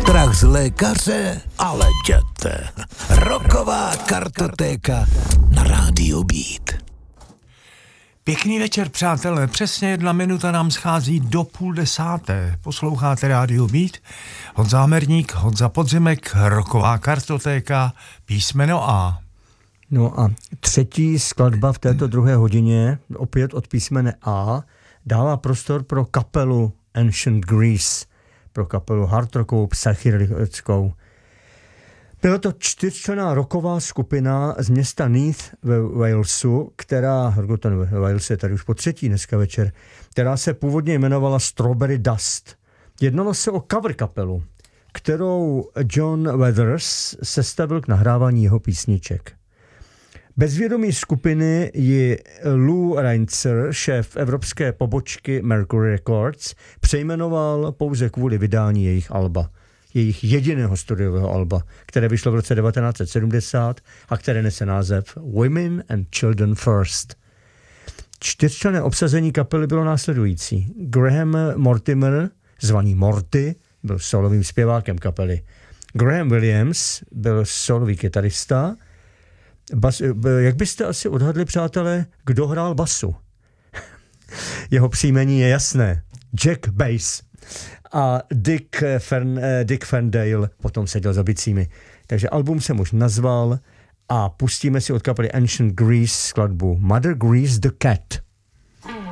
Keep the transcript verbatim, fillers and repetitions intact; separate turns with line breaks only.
strach z lékaře? Ale jděte. Rocková kartotéka na rádiu Beat.
Pěkný večer, přátelé. Přesně jedna minuta nám schází do půl desáté. Posloucháte rádio Beat. Honza Hamerník, Honza Podzimek, Rocková kartotéka, písmeno A.
No a třetí skladba v této druhé hodině, opět od písmene A, dává prostor pro kapelu Ancient Greece, pro kapelu hardrockovou, psychedelickou. Byla to čtyřčlenná rocková skupina z města Neath ve Walesu, která, ten Wales je tady už po třetí dneska večer, která se původně jmenovala Strawberry Dust. Jednalo se o cover kapelu, kterou John Weathers sestavil k nahrávání jeho písniček. Bez vědomí skupiny ji Lou Reintzer, šéf evropské pobočky Mercury Records, přejmenoval pouze kvůli vydání jejich alba. Jejich jediného studiového alba, které vyšlo v roce devatenáct set sedmdesát a které nese název Women and Children First. Čtyřčlenné obsazení kapely bylo následující. Graham Mortimer, zvaný Morty, byl solovým zpěvákem kapely. Graham Williams byl solový kytarista. Bas, jak byste asi odhadli, přátelé, kdo hrál basu? Jeho příjmení je jasné. Jack Bass. A Dick, Fern, Dick Ferndale potom seděl za bicími. Takže album jsem už nazval a pustíme si od kapely Ancient Greece skladbu Mother Grease the Cat.